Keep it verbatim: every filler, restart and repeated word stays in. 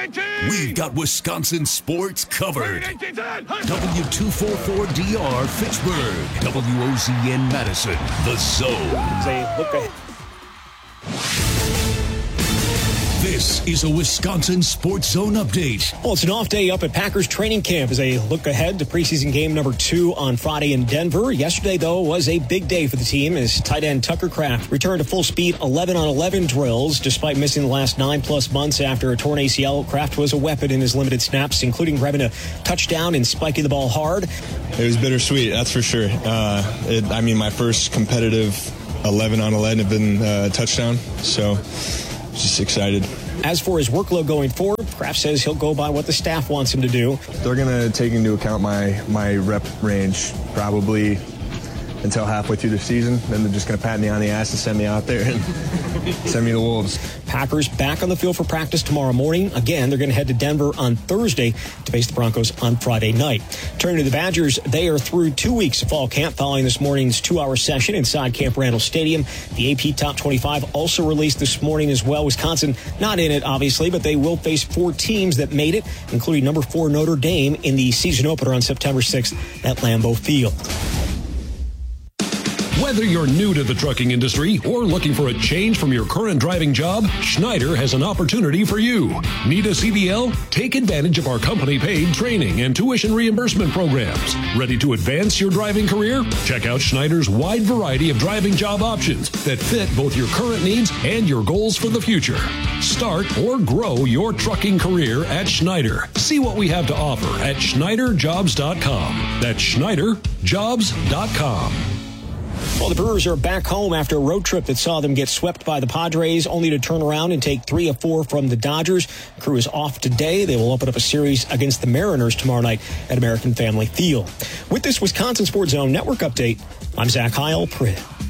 We've got Wisconsin sports covered. W two forty-four D R Fitchburg. W O Z N Madison. The Zone. They look ahead. This is a Wisconsin Sports Zone update. Well, it's an off day up at Packers training camp as they look ahead to preseason game number two on Friday in Denver. Yesterday, though, was a big day for the team as tight end Tucker Kraft returned to full speed eleven on eleven drills. Despite missing the last nine plus months after a torn A C L, Kraft was a weapon in his limited snaps, including grabbing a touchdown and spiking the ball hard. It was bittersweet, that's for sure. Uh, it, I mean, my first competitive eleven on eleven have been uh, a touchdown, so just excited. As for his workload going forward, Kraft says he'll go by what the staff wants him to do. They're going to take into account my, my rep range probably until halfway through the season. Then they're just going to pat me on the ass and send me out there and send me to the Wolves. Packers back on the field for practice tomorrow morning. Again, they're going to head to Denver on Thursday to face the Broncos on Friday night. Turning to the Badgers, they are through two weeks of fall camp following this morning's two-hour session inside Camp Randall Stadium. The A P Top twenty-five also released this morning as well. Wisconsin not in it, obviously, but they will face four teams that made it, including number four Notre Dame in the season opener on September sixth at Lambeau Field. Whether you're new to the trucking industry or looking for a change from your current driving job, Schneider has an opportunity for you. Need a C D L? Take advantage of our company-paid training and tuition reimbursement programs. Ready to advance your driving career? Check out Schneider's wide variety of driving job options that fit both your current needs and your goals for the future. Start or grow your trucking career at Schneider. See what we have to offer at Schneider Jobs dot com. That's Schneider Jobs dot com. Well, the Brewers are back home after a road trip that saw them get swept by the Padres, only to turn around and take three of four from the Dodgers. The crew is off today. They will open up a series against the Mariners tomorrow night at American Family Field. With this Wisconsin Sports Zone Network update, I'm Zach Heil.